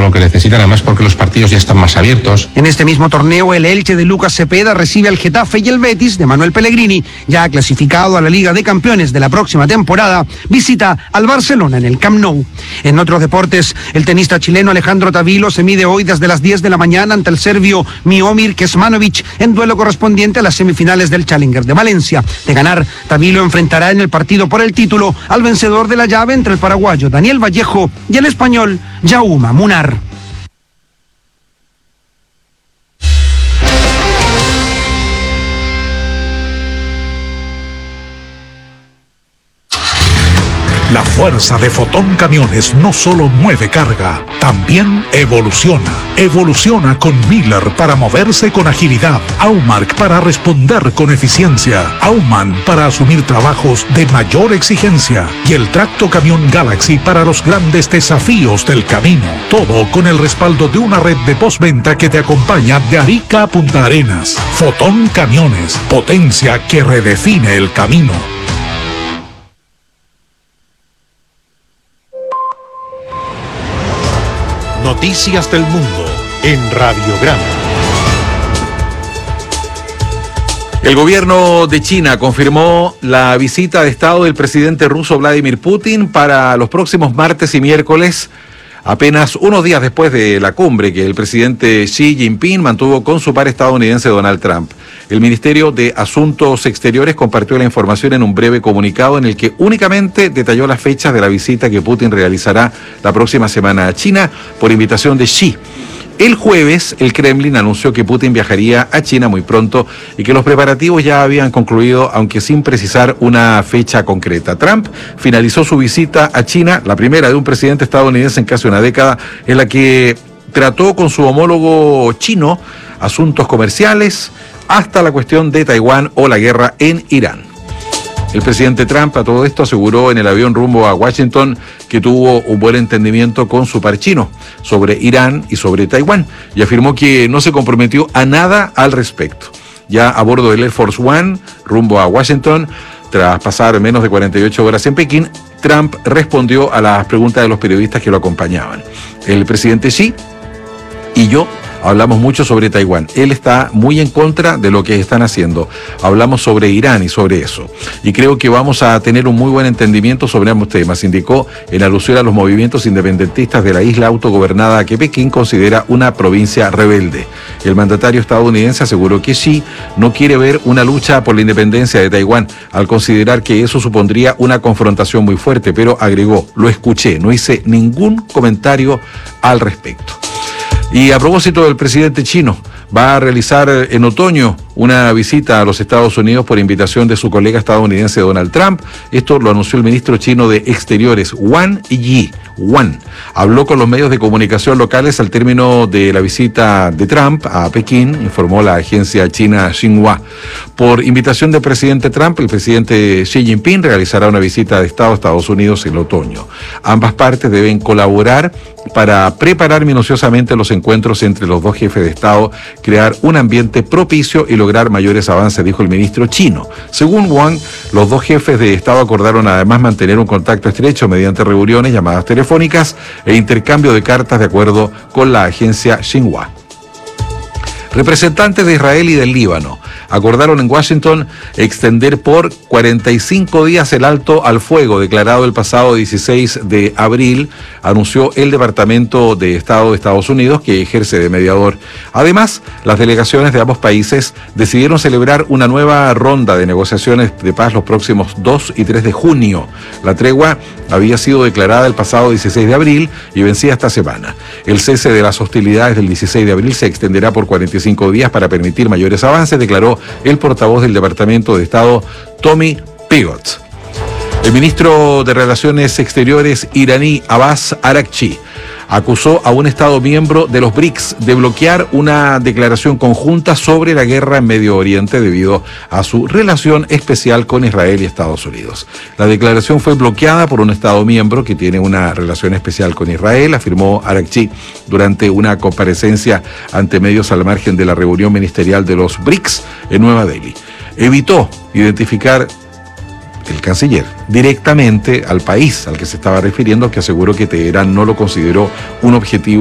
lo que necesitan, además porque los partidos ya están más abiertos. En este mismo torneo, el Elche de Lucas Cepeda recibe al Getafe y el Betis de Manuel Pellegrini, ya clasificado a la Liga de Campeones de la próxima temporada, visita al Barcelona en el Camp Nou. En otros deportes, el tenista chileno Alejandro Tavilo se mide hoy desde las 10 de la mañana ante el serbio Miomir Kecmanovic en duelo correspondiente a las semifinales del Challenger de Valencia. De ganar, Tavilo enfrentará en el partido por el título al vencedor de la llave entre el paraguayo Daniel Vallejo y el español Jaume Munar. La fuerza de Fotón Camiones no solo mueve carga, también evoluciona. Evoluciona con Miller para moverse con agilidad, Aumark para responder con eficiencia, Aumann para asumir trabajos de mayor exigencia y el Tracto Camión Galaxy para los grandes desafíos del camino. Todo con el respaldo de una red de postventa que te acompaña de Arica a Punta Arenas. Fotón Camiones, potencia que redefine el camino. Noticias del Mundo en Radiograma. El gobierno de China confirmó la visita de Estado del presidente ruso Vladimir Putin para los próximos martes y miércoles, apenas unos días después de la cumbre que el presidente Xi Jinping mantuvo con su par estadounidense Donald Trump. El Ministerio de Asuntos Exteriores compartió la información en un breve comunicado en el que únicamente detalló las fechas de la visita que Putin realizará la próxima semana a China por invitación de Xi. El jueves, el Kremlin anunció que Putin viajaría a China muy pronto y que los preparativos ya habían concluido, aunque sin precisar una fecha concreta. Trump finalizó su visita a China, la primera de un presidente estadounidense en casi una década, en la que trató con su homólogo chino asuntos comerciales hasta la cuestión de Taiwán o la guerra en Irán. El presidente Trump a todo esto aseguró en el avión rumbo a Washington que tuvo un buen entendimiento con su par chino sobre Irán y sobre Taiwán y afirmó que no se comprometió a nada al respecto. Ya a bordo del Air Force One rumbo a Washington, tras pasar menos de 48 horas en Pekín, Trump respondió a las preguntas de los periodistas que lo acompañaban. El presidente Xi y yo hablamos mucho sobre Taiwán. Él está muy en contra de lo que están haciendo. Hablamos sobre Irán y sobre eso. Y creo que vamos a tener un muy buen entendimiento sobre ambos temas, indicó en alusión a los movimientos independentistas de la isla autogobernada que Pekín considera una provincia rebelde. El mandatario estadounidense aseguró que Xi no quiere ver una lucha por la independencia de Taiwán, al considerar que eso supondría una confrontación muy fuerte, pero agregó, lo escuché, no hice ningún comentario al respecto. Y a propósito del presidente chino, va a realizar en otoño una visita a los Estados Unidos por invitación de su colega estadounidense Donald Trump. Esto lo anunció el ministro chino de Exteriores, Wang Yi. Wang habló con los medios de comunicación locales al término de la visita de Trump a Pekín, informó la agencia china Xinhua. Por invitación del presidente Trump, el presidente Xi Jinping realizará una visita de Estado a Estados Unidos en otoño. Ambas partes deben colaborar para preparar minuciosamente los encuentros entre los dos jefes de Estado, crear un ambiente propicio y lograr mayores avances, dijo el ministro chino. Según Wang, los dos jefes de Estado acordaron además mantener un contacto estrecho mediante reuniones, llamadas telefónicas e intercambio de cartas de acuerdo con la agencia Xinhua. Representantes de Israel y del Líbano acordaron en Washington extender por 45 días el alto al fuego declarado el pasado 16 de abril, anunció el Departamento de Estado de Estados Unidos, que ejerce de mediador. Además, las delegaciones de ambos países decidieron celebrar una nueva ronda de negociaciones de paz los próximos 2 y 3 de junio. La tregua había sido declarada el pasado 16 de abril y vencía esta semana. El cese de las hostilidades del 16 de abril se extenderá por 45 días para permitir mayores avances, declaró el portavoz del Departamento de Estado, Tommy Pigott. El ministro de Relaciones Exteriores iraní, Abbas Araghchi, acusó a un Estado miembro de los BRICS de bloquear una declaración conjunta sobre la guerra en Medio Oriente debido a su relación especial con Israel y Estados Unidos. La declaración fue bloqueada por un Estado miembro que tiene una relación especial con Israel, afirmó Araghchi durante una comparecencia ante medios al margen de la reunión ministerial de los BRICS en Nueva Delhi. Evitó identificar el canciller directamente al país al que se estaba refiriendo, que aseguró que Teherán no lo consideró un objetivo